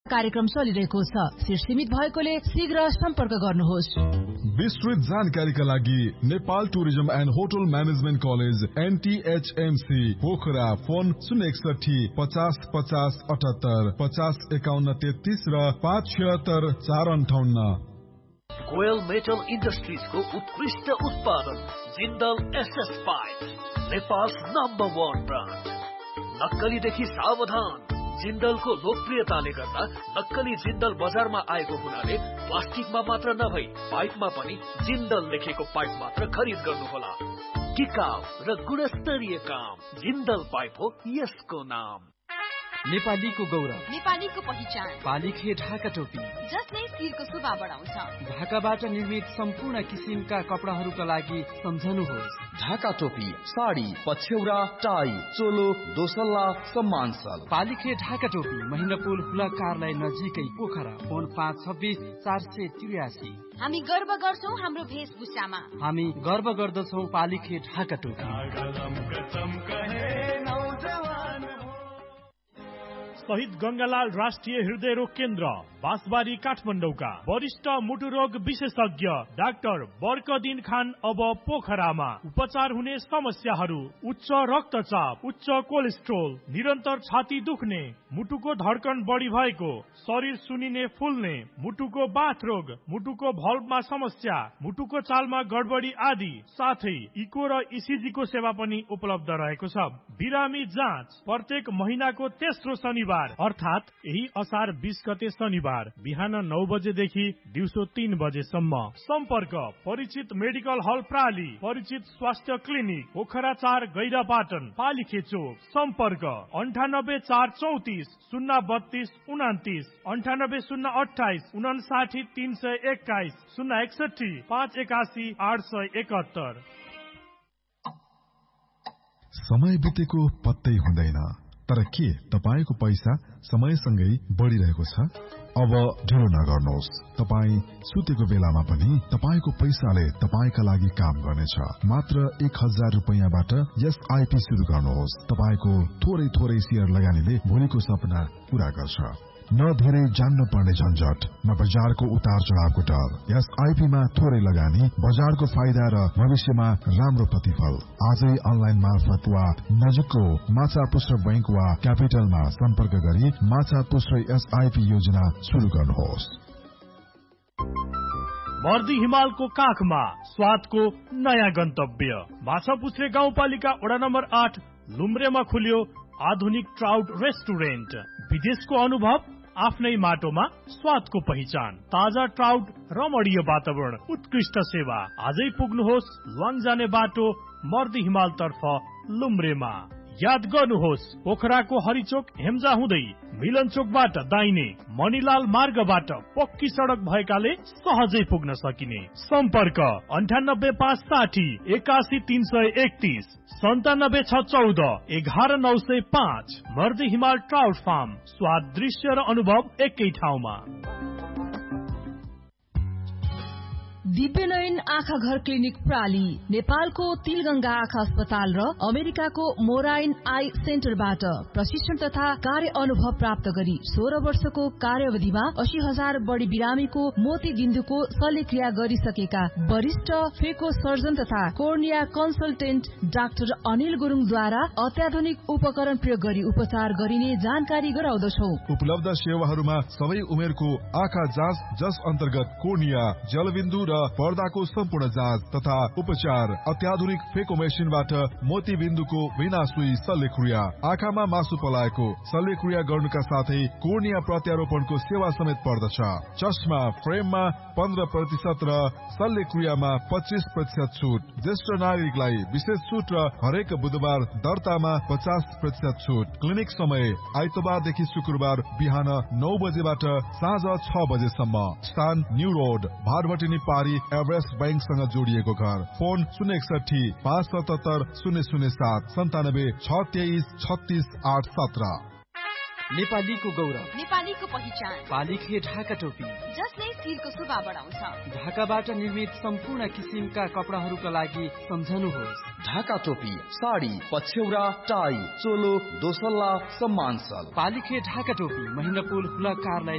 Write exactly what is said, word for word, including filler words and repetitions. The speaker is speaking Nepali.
कार्यक्रम चलिरहेको छ। सिट सीमित भएकोले शीघ्र सम्पर्क गर्नुहोस्। विस्तृत जानकारीका लागि Nepal tourism and hotel management college एनटीएचएमसी Pokhara phone शून्य एकसठी पचास पचास अठहत्तर पचास एकाउन्न तेत्तीस र पाँच छिहत्तर चार अन्ठाउन्न। कोयल मेटल इन्डस्ट्रिजको उत्कृष्ट उत्पादन Jindal SS pipe, Nepal number one brand. नक्कलीदेखि सावधान। जिन्दलको लोकप्रियताले गर्दा नक्कली जिन्दल बजारमा आएको हुनाले प्लास्टिकमा मात्र नभई पाइपमा पनि जिन्दल लेखेको पाइप मात्र खरिद गर्नुहोला। टिकाउ र गुणस्तरीय काम जिन्दल पाइप हो यसको नाम। नेपालीको गौरव, नेपालीको पहिचान, पालिखे ढाका टोपी जसले शिरको शोभा बढाउँछ। ढाकाबाट निर्मित सम्पूर्ण किसिमका कपडाहरूका लागि सम्झनुहोस् ढाका टोपी, साडी, पछ्यौरा, टाई, चोलो, दोसल्ला, सम्मानसल। पालिखे ढाका टोपी महिनापुल हुला कार्यालय नजिकै पोखरा। फोन पाँच छब्बिस चार सय त्रियासी। हामी गर्व गर्छौं हाम्रो वेशभूषामा। हामी गर्व गर्दछौं पालिखे ढाका टोपी। शहीद गंगालाल राष्ट्रिय हृदय रोग केन्द्र बाँसबारी काठमाडौँका वरिष्ठ मुटु रोग विशेषज्ञ डाक्टर बर्कदिन खान अब पोखरामा। उपचार हुने समस्याहरू उच्च रक्तचाप, उच्च कोलेस्ट्रोल, निरन्तर छाती दुख्ने, मुटुको धड्कन बढी भएको, शरीर सुनिने फुल्ने, मुटुको बाथ रोग, मुटुको भल्भमा समस्या, मुटुको चालमा गडबडी आदि, साथै इको र इसिजीको सेवा पनि उपलब्ध रहेको छ। बिरामी जाँच प्रत्येक महिनाको तेस्रो शनिबार अर्थात यही असार बीस गते शनिबार बिहान नौ बजेदेखि दिउँसो तीन बजेसम्म। सम्पर्क परिचित मेडिकल हल प्राली, परिचित स्वास्थ्य क्लिनिक पोखरा चार गैरापाटन पालिखे चोक। सम्पर्क अन्ठानब्बे चार चौतिस शून्य बत्तीस उनातिस, अन्ठानब्बे शून्य अठाइस उनासाठी तीन सय एक्काइस, शून्य एकसठी पाँच एकासी आठ सय एकात्तर। समय बितेको पत्तै हुँदैन, तर के तपाईको पैसा समयसँगै बढ़िरहेको छ? अब ढिलो नगर्नुहोस्। तपाई सुतेको बेलामा पनि तपाईको पैसाले तपाईका लागि काम गर्नेछ। मात्र एक हजार रुपैयाँबाट एसआईपी शुरू गर्नुहोस्। तपाईको थोरै थोरै शेयर लगानीले भोलिको सपना पूरा गर्छ। न धेरै जान्न पर्ने झन्झट, न बजारको उतार चढावको डर। एसआईपी मा थोरै लगानी, बजारको फाइदा र भविष्यमा राम्रो प्रतिफल। आजै अनलाइन मार्फत वा नजिकको माछा पुष्ट बैंक वा क्यापिटलमा सम्पर्क गरी माछा पुष्ट एसआईपी योजना शुरू गर्नुहोस्। मर्दी हिमालको काखमा स्वादको नयाँ गन्तव्य माछापुच्छ्रे गाउँपालिका वडा नम्बर आठ लुम्ब्रेमा खुल्यो आधुनिक ट्राउट रेस्टुरेन्ट। विदेशको अनुभव आफ्नै माटोमा स्वादको पहिचान, ताजा ट्राउट, रमणीय वातावरण, उत्कृष्ट सेवा। आजै पुग्नुहोस् ल्वाङ जाने बाटो मर्दी हिमाल तर्फ लुम्ब्रेमा। याद गर्नुहोस् पोखराको हरिचोक हेम्जा हुँदै मिलन चोकबाट दाहिने मणिलाल मार्गबाट पक्की सडक भएकाले सहजै पुग्न सकिने। सम्पर्क अन्ठानब्बे पाँच साठी एकासी तीन सय एकतीस, सन्तानब्बे छ चौध एघार नौ सय पाँच। मर्दी हिमाल ट्राउट फार्म, स्वाद, दृश्य र अनुभव एकै ठाउँमा। दिव्यनयन आँखा घर क्लिनिक प्राली नेपालको तिलगंगा आँखा अस्पताल र अमेरिकाको मोराइन आई सेन्टरबाट प्रशिक्षण तथा कार्य अनुभव प्राप्त गरी सोह्र वर्षको कार्यावधिमा अस्सी हजार बढ़ी बिरामीको मोती बिन्दुको शल्यक्रिया गरिसकेका वरिष्ठ फेको सर्जन तथा कोर्निया कन्सल्टेन्ट डाक्टर अनिल गुरुङद्वारा अत्याधुनिक उपकरण प्रयोग गरी उपचार गरिने जानकारी गराउँदछौ। उपलब्ध सेवाहरूमा सबै उमेरको आँखा जाँच, जस अन्तर्गत कोर्निया, जलबिन्दु र पर्दाको सम्पूर्ण जाँच तथा उपचार, अत्याधुनिक फेको मेसिनबाट मोती बिन्दुको बिना सुई शल्यक्रिया, आँखामा मासु पलाएको शल्यक्रिया गर्नुका साथै कोर्निया प्रत्यारोपणको सेवा समेत पर्दछ। चस्मा फ्रेममा पन्ध्र प्रतिशत र शल्यक्रियामा पच्चीस प्रतिशत छुट। ज्येष्ठ नागरिकलाई विशेष छुट र हरेक बुधबार दर्तामा पचास प्रतिशत छुट। क्लिनिक समय आइतबारदेखि शुक्रबार बिहान नौ बजेबाट साँझ छ बजेसम्म। स्थान न्यू रोड भारवटिनी पारी एभरेस्ट बैंकसँग जोडिएको घर। फोन शून्य एकसठी पाँच सतहत्तर शून्य शून्य सात, सन्तानब्बे छ तेइस छत्तीस आठ सत्र। नेपालीको गौरव, नेपालीको पहिचान, पालिखे ढाका टोपी जसले शिरको शोभा बढाउँछ। ढाकाबाट निर्मित सम्पूर्ण किसिमका कपडाहरूका लागि सम्झनुहोस् ढाका टोपी, साडी, पछ्यौरा, टाई, चोलो, दोसल्ला, सम्मानसल। पालिखे ढाका टोपी महिनापुल हुला कार्यालय